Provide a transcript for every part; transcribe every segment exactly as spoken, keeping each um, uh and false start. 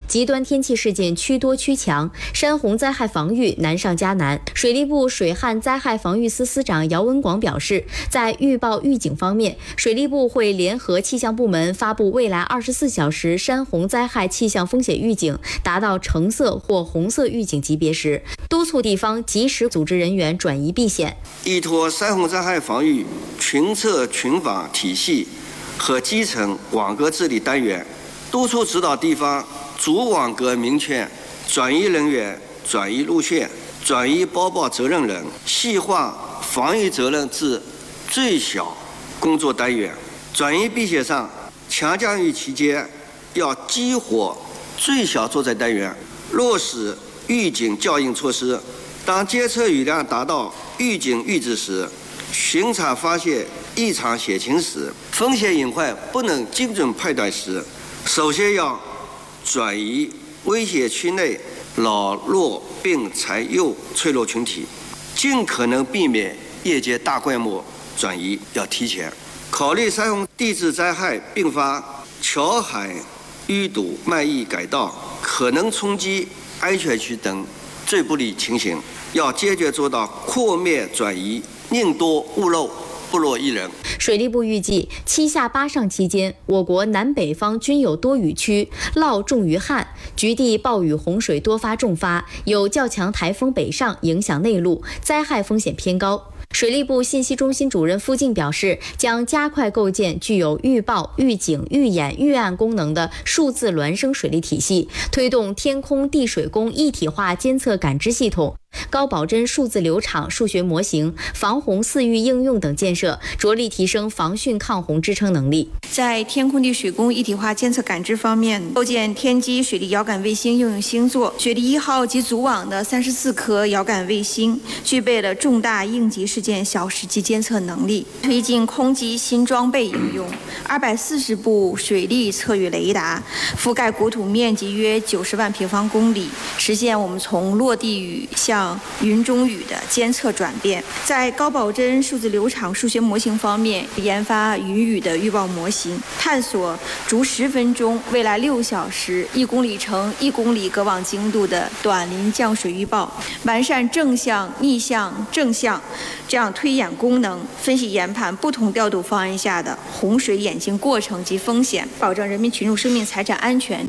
极端天气事件趋多趋强，山洪灾害防御难上加难。水利部水旱灾害防御司司长姚文广表示，在预报预警方面，水利部会联合气象部门发布未来二十四小时山洪灾害气象风险预警达到橙色或红色预警级别时，督促地方及时组织人员转移避险。 依托山洪灾害防御群策群防体系和基层网格治理单元，督促指导地方主网格明确转移人员、转移路线、转移播报责任人，细化防御责任至最小工作单元。转移避险上，强降雨期间要激活最小作战单元，落实预警校应措施。当监测雨量达到预警阈值时，巡查发现异常险情时，风险隐患不能精准判断时，首先要转移危险区内老弱病残幼脆弱群体，尽可能避免夜间大规模转移，要提前考虑山洪地质灾害并发桥海淤堵、漫溢改道、可能冲击安全区等最不利情形，要坚决做到扩面转移，宁多勿漏，不落一人。 水利部预计，七下八上期间，我国南北方均有多雨区，涝重于旱，局地暴雨洪水多发重发，有较强台风北上影响内陆，灾害风险偏高。水利部信息中心主任付静表示，将加快构建具有预报、预警、预演、预案功能的数字孪生水利体系，推动天空地水工一体化监测感知系统、高保真数字流场数学模型、防洪四域应用等建设，着力提升防汛抗洪支撑能力。 在天空地水工一体化监测感知方面，构建天基水利遥感卫星应用星座，水利一号及组网的三十四颗遥感卫星具备了重大应急事件小时级监测能力，推进空基新装备应用，二百四十部水利测雨雷达，覆盖国土面积约九十万平方公里，实现我们从落地雨向云中雨的监测转变。在高保真数字流场数学模型方面，研发云雨的预报模型，探索逐十分钟、未来六小时、一公里乘一公里隔网精度的短临降水预报，完善正向、逆向、正向这样推演功能，分析研判不同调度方案下的洪水演进过程及风险，保证人民群众生命财产安全。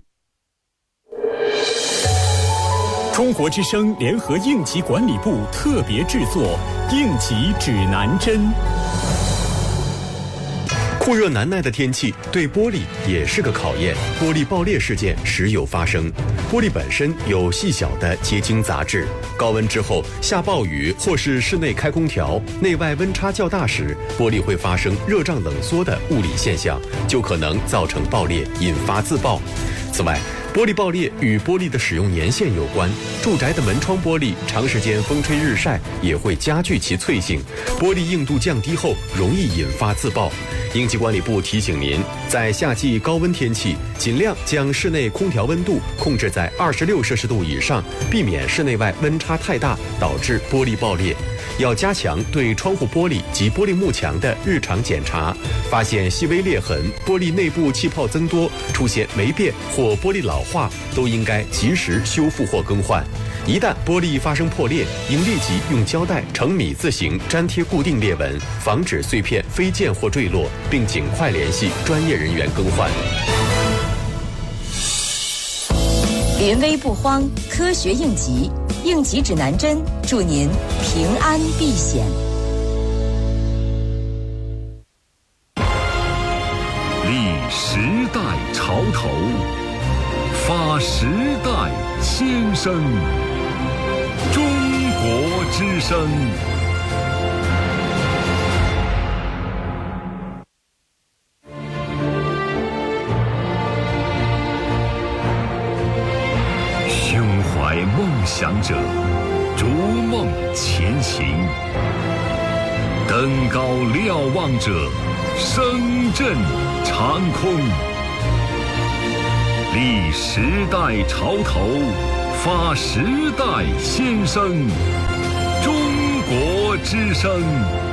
中国之声联合应急管理部特别制作《应急指南针》。 酷热难耐的天气对玻璃也是个考验，玻璃爆裂事件时有发生。玻璃本身有细小的结晶杂质，高温之后下暴雨或是室内开空调，内外温差较大时，玻璃会发生热胀冷缩的物理现象，就可能造成爆裂，引发自爆。此外，玻璃爆裂与玻璃的使用年限有关，住宅的门窗玻璃长时间风吹日晒也会加剧其脆性，玻璃硬度降低后容易引发自爆。应急管理部提醒您，在夏季高温天气，尽量将室内空调温度控制在二十六摄氏度以上，避免室内外温差太大导致玻璃爆裂。要加强对窗户玻璃及玻璃幕墙的日常检查，发现细微裂痕、玻璃内部气泡增多、出现霉变或玻璃老化，都应该及时修复或更换。一旦玻璃发生破裂，应立即用胶带呈米字形粘贴固定裂纹，防止碎片飞溅或坠落，并尽快联系专业人员更换。 临危不慌，科学应急，应急指南针，祝您平安避险。 立时代潮头，发时代先声。中国之声。胸怀梦想者，逐梦前行；登高瞭望者，声震长空。立时代潮头，发时代先声。中国之声。